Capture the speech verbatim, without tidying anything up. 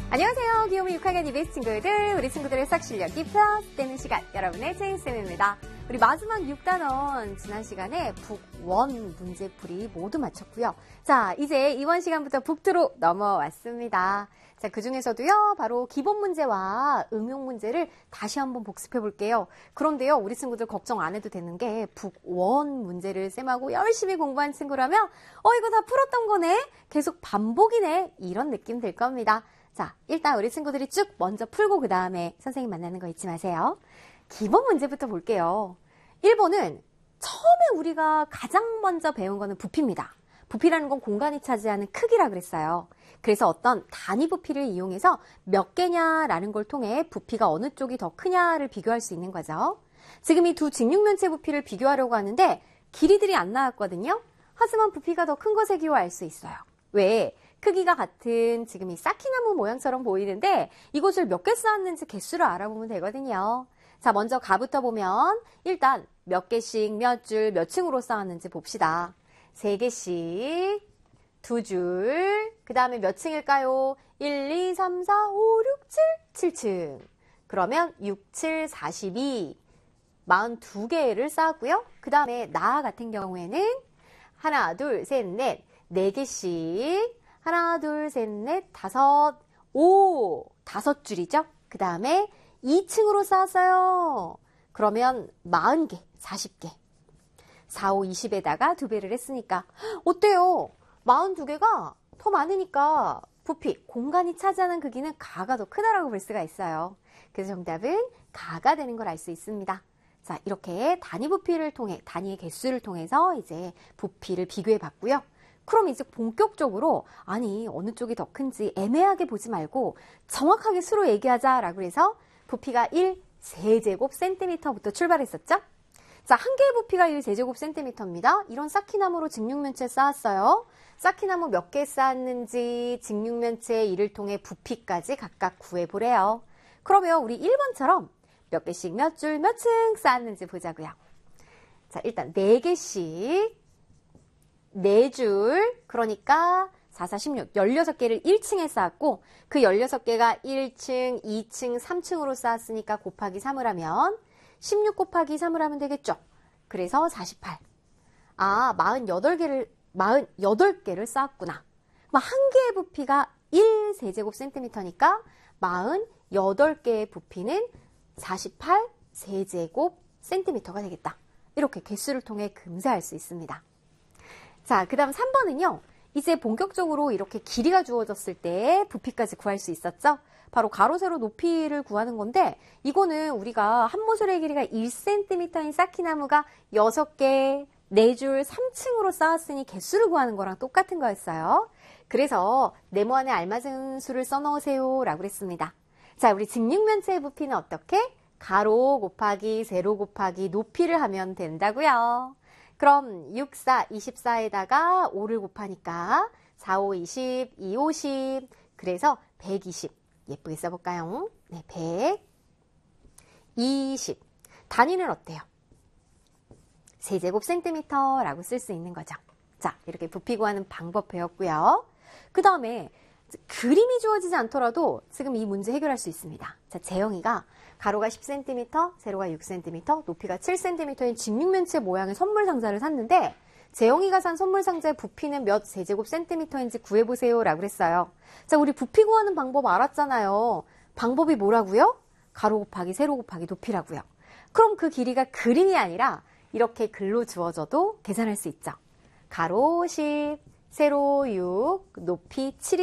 안녕하세요. 귀요미 육 학년 이비에스 친구들, 우리 친구들의 수학 실력이 플러스 되는 시간, 여러분의 제이쌤입니다. 우리 마지막 육 단원 지난 시간에 북 원 문제풀이 모두 마쳤고요. 자, 이제 이번 시간부터 북 투로 넘어왔습니다. 자, 그 중에서도요, 바로 기본 문제와 응용 문제를 다시 한번 복습해 볼게요. 그런데요, 우리 친구들 걱정 안 해도 되는 게 북 원 문제를 쌤하고 열심히 공부한 친구라면 어, 이거 다 풀었던 거네? 계속 반복이네? 이런 느낌 들 겁니다. 자, 일단 우리 친구들이 쭉 먼저 풀고 그 다음에 선생님 만나는 거 잊지 마세요. 기본 문제부터 볼게요. 일 번은 처음에 우리가 가장 먼저 배운 거는 부피입니다. 부피라는 건 공간이 차지하는 크기라 그랬어요. 그래서 어떤 단위 부피를 이용해서 몇 개냐라는 걸 통해 부피가 어느 쪽이 더 크냐를 비교할 수 있는 거죠. 지금 이 두 직육면체 부피를 비교하려고 하는데 길이들이 안 나왔거든요. 하지만 부피가 더 큰 것의 기호 알 수 있어요. 왜? 크기가 같은 지금 이 쌓기나무 모양처럼 보이는데 이것을 몇 개 쌓았는지 개수를 알아보면 되거든요. 자, 먼저 가부터 보면 일단 몇 개씩 몇 줄 몇 층으로 쌓았는지 봅시다. 세 개씩 두 줄, 그 다음에 몇 층일까요? 일, 이, 삼, 사, 오, 육, 칠, 칠 층. 그러면 육, 칠, 사십이, 사십이 개를 쌓았고요. 그 다음에 나 같은 경우에는 하나, 둘, 셋, 넷, 네 개씩 하나, 둘, 셋, 넷, 다섯, 오, 다섯 줄이죠? 그 다음에 이 층으로 쌓았어요. 그러면 사십 개, 사십 개. 사, 오, 이십에다가 두 배를 했으니까. 어때요? 사십이 개가 더 많으니까 부피, 공간이 차지하는 크기는 가가 더 크다라고 볼 수가 있어요. 그래서 정답은 가가 되는 걸 알 수 있습니다. 자, 이렇게 단위 부피를 통해, 단위의 개수를 통해서 이제 부피를 비교해 봤고요. 그럼 이제 본격적으로 아니 어느 쪽이 더 큰지 애매하게 보지 말고 정확하게 수로 얘기하자라고 해서 부피가 일 세제곱 센티미터부터 출발했었죠. 자, 한 개의 부피가 일 세제곱 센티미터입니다. 이런 쌓기나무로 직육면체 쌓았어요. 쌓기나무 몇 개 쌓았는지 직육면체 이를 통해 부피까지 각각 구해보래요. 그러면 우리 일 번처럼 몇 개씩 몇 줄 몇 층 쌓았는지 보자고요. 자, 일단 네 개씩 네 줄, 그러니까 사, 사, 십육, 열여섯 개를 일 층에 쌓았고 그 열여섯 개가 일 층, 이 층, 삼 층으로 쌓았으니까 곱하기 삼을 하면 십육 곱하기 삼을 하면 되겠죠. 그래서 사십팔. 아, 사십팔 개를, 사십팔 개를 쌓았구나. 한 개의 부피가 일 세제곱 센티미터니까 사십팔 개의 부피는 사십팔 세제곱 센티미터가 되겠다. 이렇게 개수를 통해 금세할 수 있습니다. 자, 그 다음 삼 번은요. 이제 본격적으로 이렇게 길이가 주어졌을 때 부피까지 구할 수 있었죠? 바로 가로, 세로 높이를 구하는 건데 이거는 우리가 한 모서리의 길이가 일 센티미터인 쌓기나무가 여섯 개, 네 줄, 삼 층으로 쌓았으니 개수를 구하는 거랑 똑같은 거였어요. 그래서 네모안에 알맞은 수를 써넣으세요 라고 했습니다. 자, 우리 직육면체의 부피는 어떻게? 가로 곱하기 세로 곱하기 높이를 하면 된다고요. 그럼 육, 사, 이십사에다가 오를 곱하니까 사, 오, 이십, 이, 오십, 그래서 백이십. 예쁘게 써볼까요? 네, 백이십. 단위는 어때요? 세제곱 센티미터라고 쓸 수 있는 거죠. 자, 이렇게 부피 구하는 방법 배웠고요. 그 다음에 그림이 주어지지 않더라도 지금 이 문제 해결할 수 있습니다. 자, 재영이가 가로가 십 센티미터, 세로가 육 센티미터, 높이가 칠 센티미터인 직육면체 모양의 선물 상자를 샀는데 재영이가 산 선물 상자의 부피는 몇 세제곱 센티미터인지 구해보세요 라고 했어요. 자, 우리 부피 구하는 방법 알았잖아요. 방법이 뭐라고요? 가로 곱하기 세로 곱하기 높이라고요. 그럼 그 길이가 그림이 아니라 이렇게 글로 주어져도 계산할 수 있죠. 가로 십, 세로 육, 높이 칠